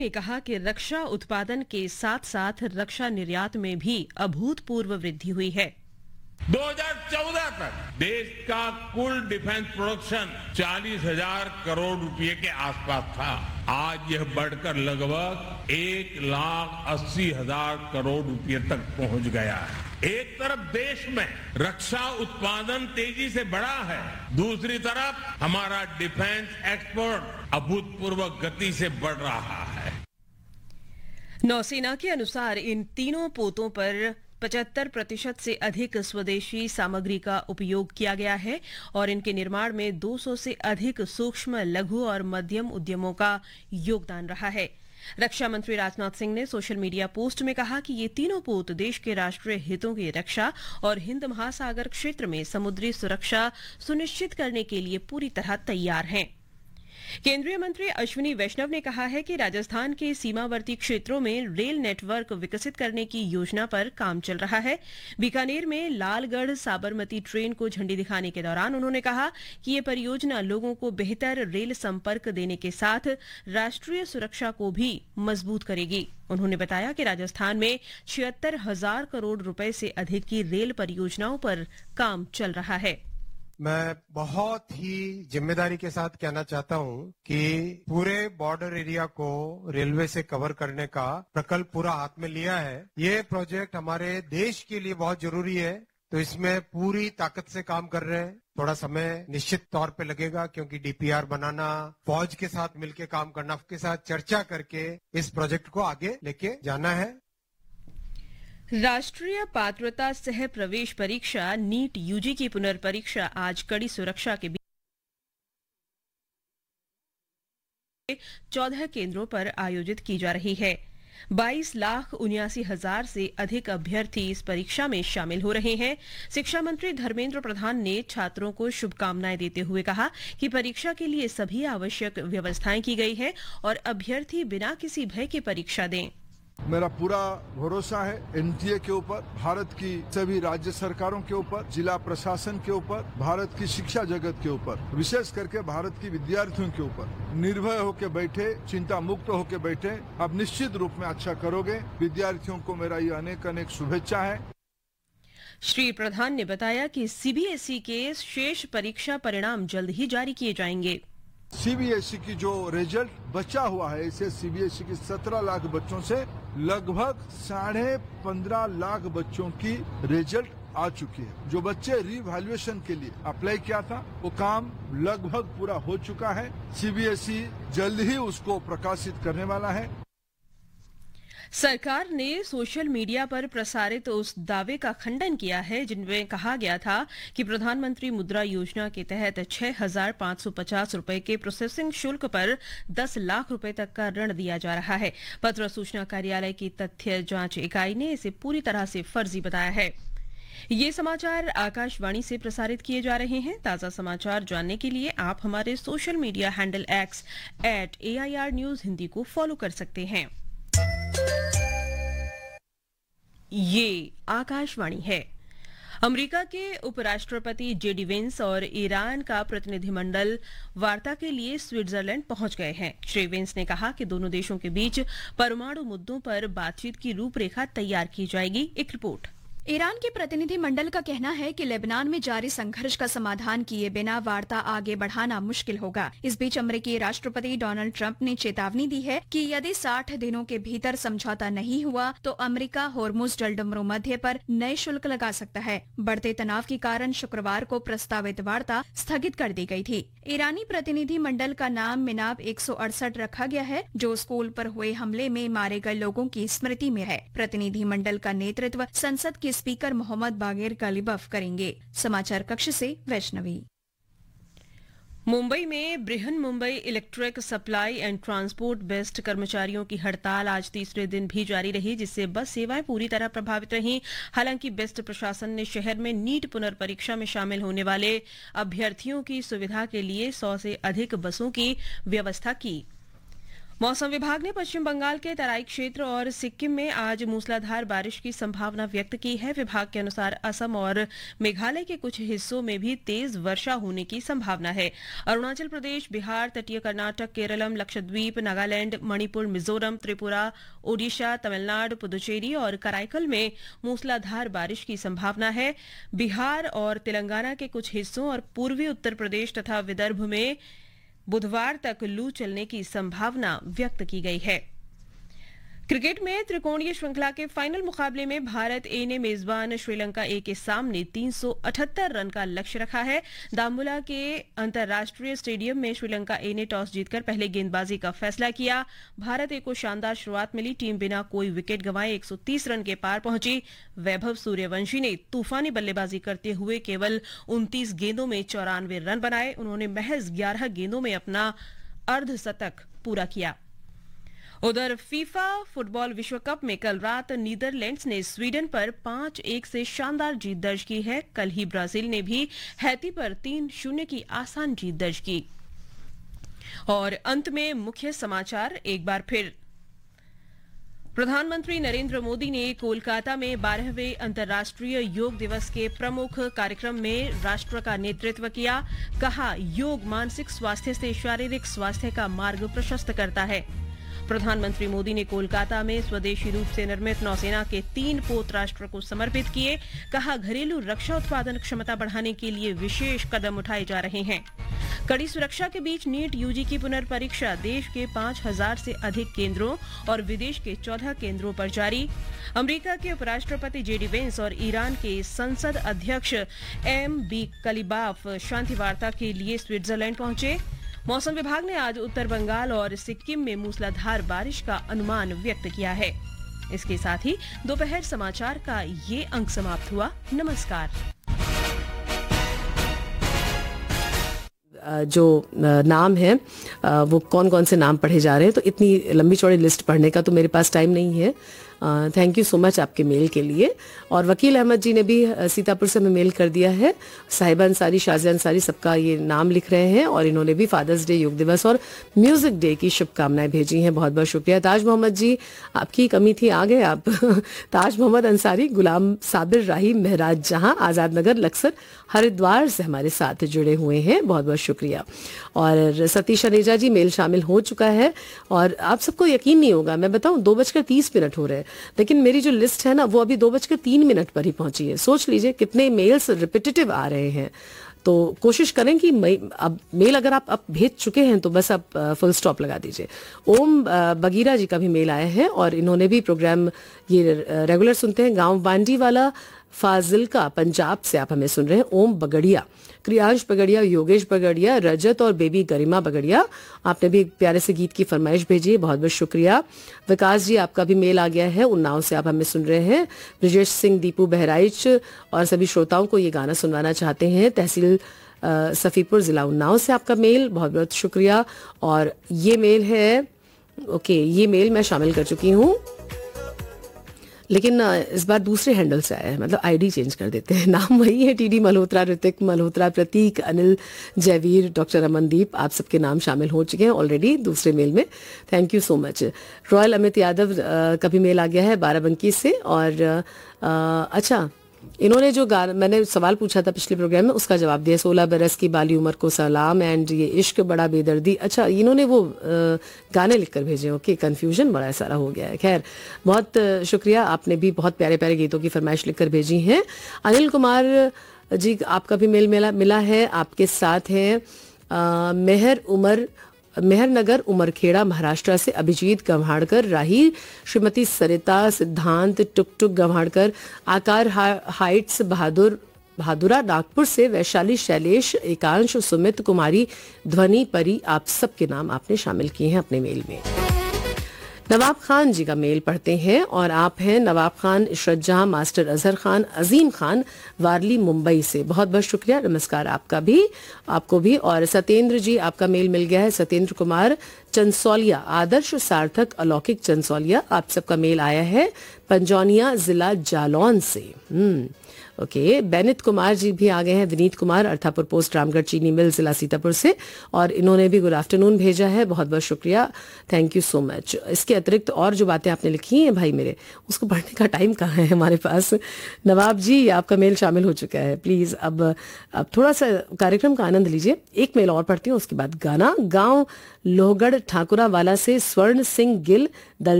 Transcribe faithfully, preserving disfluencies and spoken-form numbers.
ने कहा कि रक्षा उत्पादन के साथ साथ रक्षा निर्यात में भी अभूतपूर्व वृद्धि हुई है। दो हज़ार चौदह तक देश का कुल डिफेंस प्रोडक्शन चालीस हजार करोड़ रुपए के आसपास था। आज यह बढ़कर लगभग एक लाख अस्सी हजार करोड़ रुपए तक पहुंच गया है। एक तरफ देश में रक्षा उत्पादन तेजी से बढ़ा है, दूसरी तरफ हमारा डिफेंस एक्सपोर्ट अभूतपूर्व गति से बढ़ रहा है। नौसेना के अनुसार इन तीनों पोतों पर पचहत्तर प्रतिशत से अधिक स्वदेशी सामग्री का उपयोग किया गया है और इनके निर्माण में दो सौ से अधिक सूक्ष्म, लघु और मध्यम उद्यमों का योगदान रहा है। रक्षा मंत्री राजनाथ सिंह ने सोशल मीडिया पोस्ट में कहा कि ये तीनों पोत देश के राष्ट्रीय हितों की रक्षा और हिंद महासागर क्षेत्र में समुद्री सुरक्षा सुनिश्चित करने के लिए पूरी तरह तैयार हैं। केंद्रीय मंत्री अश्विनी वैष्णव ने कहा है कि राजस्थान के सीमावर्ती क्षेत्रों में रेल नेटवर्क विकसित करने की योजना पर काम चल रहा है। बीकानेर में लालगढ़ साबरमती ट्रेन को झंडी दिखाने के दौरान उन्होंने कहा कि ये परियोजना लोगों को बेहतर रेल संपर्क देने के साथ राष्ट्रीय सुरक्षा को भी मजबूत करेगी। उन्होंने बताया कि राजस्थान में छिहत्तर हजार करोड़ रुपए से अधिक की रेल परियोजनाओं पर काम चल रहा है। मैं बहुत ही जिम्मेदारी के साथ कहना चाहता हूं कि पूरे बॉर्डर एरिया को रेलवे से कवर करने का प्रकल्प पूरा हाथ में लिया है। ये प्रोजेक्ट हमारे देश के लिए बहुत जरूरी है, तो इसमें पूरी ताकत से काम कर रहे हैं। थोड़ा समय निश्चित तौर पे लगेगा क्योंकि डीपीआर बनाना, फौज के साथ मिलकर काम करना, के साथ चर्चा करके इस प्रोजेक्ट को आगे लेके जाना है। राष्ट्रीय पात्रता सह प्रवेश परीक्षा नीट यूजी की पुनर्परीक्षा आज कड़ी सुरक्षा के बीच चौदह केंद्रों पर आयोजित की जा रही है। बाईस लाख उन्यासी हजार से अधिक अभ्यर्थी इस परीक्षा में शामिल हो रहे हैं। शिक्षा मंत्री धर्मेंद्र प्रधान ने छात्रों को शुभकामनाएं देते हुए कहा कि परीक्षा के लिए सभी आवश्यक व्यवस्थाएं की गई है और अभ्यर्थी बिना किसी भय के परीक्षा दें। मेरा पूरा भरोसा है एनटीए के ऊपर, भारत की सभी राज्य सरकारों के ऊपर, जिला प्रशासन के ऊपर, भारत की शिक्षा जगत के ऊपर, विशेष करके भारत की विद्यार्थियों के ऊपर। निर्भय होकर बैठे, चिंता मुक्त होकर बैठे, आप निश्चित रूप में अच्छा करोगे। विद्यार्थियों को मेरा ये अनेक अनेक शुभेच्छा है। श्री प्रधान ने बताया कि सीबीएसई के शेष परीक्षा परिणाम जल्द ही जारी किए जाएंगे। सीबीएसई की जो रिजल्ट बचा हुआ है, इसे सीबीएसई की सत्रह लाख बच्चों से लगभग साढ़े पंद्रह लाख बच्चों की रिजल्ट आ चुकी है। जो बच्चे रीवैल्यूएशन के लिए अप्लाई किया था, वो काम लगभग पूरा हो चुका है। सीबीएसई जल्द ही उसको प्रकाशित करने वाला है। सरकार ने सोशल मीडिया पर प्रसारित उस दावे का खंडन किया है जिनमें कहा गया था कि प्रधानमंत्री मुद्रा योजना के तहत छह हजार पांच सौ पचास रुपए के प्रोसेसिंग शुल्क पर दस लाख रुपए तक का ऋण दिया जा रहा है। पत्र सूचना कार्यालय की तथ्य जांच इकाई ने इसे पूरी तरह से फर्जी बताया है। ये समाचार आकाशवाणी से प्रसारित किए जा रहे हैं। ताजा समाचार जानने के लिए आप हमारे social media handle x eight AIR news Hindi को फॉलो कर सकते हैं। ये आकाशवाणी है। अमेरिका के उपराष्ट्रपति जेडी वेंस और ईरान का प्रतिनिधिमंडल वार्ता के लिए स्विट्जरलैंड पहुंच गए हैं। श्री वेंस ने कहा कि दोनों देशों के बीच परमाणु मुद्दों पर बातचीत की रूपरेखा तैयार की जाएगी। एक रिपोर्ट। ईरान के प्रतिनिधि मंडल का कहना है कि लेबनान में जारी संघर्ष का समाधान किए बिना वार्ता आगे बढ़ाना मुश्किल होगा। इस बीच अमेरिकी राष्ट्रपति डोनाल्ड ट्रंप ने चेतावनी दी है कि यदि साठ दिनों के भीतर समझौता नहीं हुआ तो अमेरिका होर्मुज जलडमरू मध्य पर नए शुल्क लगा सकता है। बढ़ते तनाव के कारण शुक्रवार को प्रस्तावित वार्ता स्थगित कर दी गई थी। ईरानी प्रतिनिधि मंडल का नाम मिनाब एक सौ अड़सठ रखा गया है, जो स्कूल पर हुए हमले में मारे गए लोगों की स्मृति में है। प्रतिनिधि मंडल का नेतृत्व संसद के स्पीकर मोहम्मद बागेर गलीबफ करेंगे। समाचार कक्ष से वैष्णवी। मुंबई में Brihan Mumbai electric supply and transport best कर्मचारियों की हड़ताल आज तीसरे दिन भी जारी रही, जिससे बस सेवाएं पूरी तरह प्रभावित रहीं। हालांकि बेस्ट प्रशासन ने शहर में नीट पुनर्परीक्षा में शामिल होने वाले अभ्यर्थियों की सुविधा के लिए सौ से अधिक बसों की व्यवस्था की। मौसम विभाग ने पश्चिम बंगाल के तराई क्षेत्र और सिक्किम में आज मूसलाधार बारिश की संभावना व्यक्त की है। विभाग के अनुसार असम और मेघालय के कुछ हिस्सों में भी तेज वर्षा होने की संभावना है। अरुणाचल प्रदेश, बिहार, तटीय कर्नाटक, केरलम, लक्षद्वीप, नागालैंड, मणिपुर, मिजोरम, त्रिपुरा, ओडिशा, तमिलनाडु, पुदुचेरी और कराईकल में मूसलाधार बारिश की संभावना है। बिहार और तेलंगाना के कुछ हिस्सों और पूर्वी उत्तर प्रदेश तथा विदर्भ में बुधवार तक लू चलने की संभावना व्यक्त की गई है। क्रिकेट में त्रिकोणीय श्रृंखला के फाइनल मुकाबले में भारत ए ने मेजबान श्रीलंका ए के सामने तीन सौ अठहत्तर रन का लक्ष्य रखा है। दाम्बुला के अंतर्राष्ट्रीय स्टेडियम में श्रीलंका ए ने टॉस जीतकर पहले गेंदबाजी का फैसला किया। भारत ए को शानदार शुरुआत मिली। टीम बिना कोई विकेट गंवाए एक सौ तीस रन के पार पहुंची। वैभव सूर्यवंशी ने तूफानी बल्लेबाजी करते हुए केवल उनतीस गेंदों में चौरानवे रन बनाए। उन्होंने महज ग्यारह गेंदों में अपना अर्धशतक पूरा किया। उधर फीफा फुटबॉल विश्व कप में कल रात नीदरलैंड्स ने स्वीडन पर पांच एक से शानदार जीत दर्ज की है। कल ही ब्राजील ने भी हैती पर तीन शून्य की आसान जीत दर्ज की। और अंत में मुख्य समाचार एक बार फिर। प्रधानमंत्री नरेंद्र मोदी ने कोलकाता में बारहवें अंतर्राष्ट्रीय योग दिवस के प्रमुख कार्यक्रम में राष्ट्र का नेतृत्व किया। कहा, योग मानसिक स्वास्थ्य से शारीरिक स्वास्थ्य का मार्ग प्रशस्त करता है। प्रधानमंत्री मोदी ने कोलकाता में स्वदेशी रूप से निर्मित नौसेना के तीन पोत राष्ट्र को समर्पित किए। कहा, घरेलू रक्षा उत्पादन क्षमता बढ़ाने के लिए विशेष कदम उठाए जा रहे हैं। कड़ी सुरक्षा के बीच नीट यूजी की पुनर्परीक्षा देश के पांच हजार से अधिक केंद्रों और विदेश के चौदह केंद्रों पर जारी। अमेरिका के उपराष्ट्रपति जेडी वेंस और ईरान के संसद अध्यक्ष एम बी कलीबाफ शांति वार्ता के लिए स्विट्जरलैंड पहुंचे। मौसम विभाग ने आज उत्तर बंगाल और सिक्किम में मूसलाधार बारिश का अनुमान व्यक्त किया है। इसके साथ ही दोपहर समाचार का ये अंक समाप्त हुआ। नमस्कार। जो नाम है वो कौन कौन से नाम पढ़े जा रहे हैं, तो इतनी लंबी चौड़ी लिस्ट पढ़ने का तो मेरे पास टाइम नहीं है। थैंक यू सो मच आपके मेल के लिए। और वकील अहमद जी ने भी सीतापुर से हमें मेल कर दिया है। साहिबा अंसारी, शाजिया अंसारी, सबका ये नाम लिख रहे हैं और इन्होंने भी फादर्स डे, योग दिवस और म्यूजिक डे की शुभकामनाएं भेजी हैं। बहुत बहुत शुक्रिया। ताज मोहम्मद जी, आपकी कमी थी, आ गए आप। ताज मोहम्मद अंसारी, गुलाम साबिर राही, महराज जहां, आजाद नगर, लक्सर, हरिद्वार से हमारे साथ जुड़े हुए हैं। बहुत बहुत शुक्रिया। और सतीश अनेजा जी, मेल शामिल हो चुका है। और आप सबको यकीन नहीं होगा, मैं बताऊं, दो बजकर तीस मिनट हो रहे हैं, लेकिन मेरी जो लिस्ट है ना वो अभी दो बजकर तीन मिनट पर ही पहुंची है। सोच लीजिए कितने मेल्स रिपीटेटिव आ रहे हैं। तो कोशिश करें कि अब मेल अगर आप अब भेज चुके हैं तो बस आप फुल स्टॉप लगा दीजिए। ओम बगीरा जी का भी मेल आया है और इन्होंने भी प्रोग्राम ये रेगुलर सुनते हैं। गांव बांडी वाला फाजिलका पंजाब से आप हमें सुन रहे हैं। ओम बगड़िया, क्रियांश बगड़िया, योगेश बगड़िया, रजत और बेबी गरिमा बगड़िया, आपने भी एक प्यारे से गीत की फरमाइश भेजी है, बहुत बहुत शुक्रिया। विकास जी, आपका भी मेल आ गया है, उन्नाव से आप हमें सुन रहे हैं। ब्रजेश सिंह, दीपू बहराइच और सभी श्रोताओं को ये गाना सुनवाना चाहते हैं। तहसील सफीपुर, जिला उन्नाव से आपका मेल, बहुत बहुत शुक्रिया। और ये मेल है, ओके, ये मेल मैं शामिल कर चुकी हूँ, लेकिन इस बार दूसरे हैंडल से आया है, मतलब आईडी चेंज कर देते हैं। नाम वही है, टीडी मल्होत्रा, ऋतिक मल्होत्रा, प्रतीक, अनिल, जयवीर, डॉक्टर अमनदीप, आप सबके नाम शामिल हो चुके हैं ऑलरेडी दूसरे मेल में। Thank you so much. Royal Amit Yadav का भी मेल आ गया है बाराबंकी से। और आ, अच्छा, इन्होंने जो गाना, मैंने सवाल पूछा था पिछले प्रोग्राम में, उसका जवाब दिया। सोलह बरस की बाली उम्र को सलाम एंड ये इश्क बड़ा बेदर्दी। अच्छा, इन्होंने वो आ, गाने लिखकर भेजे। ओके, कंफ्यूजन बड़ा सारा हो गया है। खैर, बहुत शुक्रिया, आपने भी बहुत प्यारे प्यारे गीतों की फरमाइश लिखकर भेजी हैं। अनिल कुमार जी, आपका भी मेल मिला मिला है। आपके साथ हैं मेहर उमर मेहरनगर, उमरखेड़ा, महाराष्ट्र से अभिजीत गंवाड़कर, राही, श्रीमती सरिता, सिद्धांत, टुक टुक गंवाड़कर, आकार हा, हाइट्स, बहादुर बहादुरा, नागपुर से वैशाली, शैलेश, एकांश, सुमित, कुमारी, ध्वनि, परी, आप सबके नाम आपने शामिल किए हैं अपने मेल में। नवाब खान जी का मेल पढ़ते हैं और आप हैं नवाब खान, इशरत जहां, मास्टर अजहर खान, अजीम खान, वारली, मुंबई से। बहुत बहुत शुक्रिया, नमस्कार आपका भी, आपको भी। और सत्येंद्र जी, आपका मेल मिल गया है। सत्येंद्र कुमार चंसौलिया, आदर्श सार्थक, अलौकिक चंसौलिया, आप सबका मेल आया है पंजौनिया, जिला जालौन से। हम्म ओके, बेनित कुमार जी भी आ गए हैं, विनीत कुमार अर्थापुर पोस्ट रामगढ़ चीनी मिल जिला सीतापुर से, और इन्होंने भी गुड आफ्टरनून भेजा है, बहुत बहुत शुक्रिया, थैंक यू सो मच। इसके अतिरिक्त और जो बातें आपने लिखी हैं भाई मेरे, उसको पढ़ने का टाइम कहाँ है हमारे पास। नवाब जी, आपका मेल शामिल हो चुका है, प्लीज अब अब थोड़ा सा कार्यक्रम का आनंद लीजिए। एक मेल और पढ़ती हूँ, उसके बाद गाना। गांव लोहगढ़ ठाकुरा वाला से स्वर्ण सिंह गिल, दल